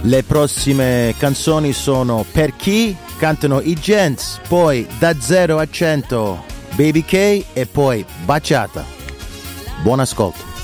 Le prossime canzoni sono Per chi? Cantano i Gents, poi Da 0 a 100 Baby K e poi Baciata. Buon ascolto.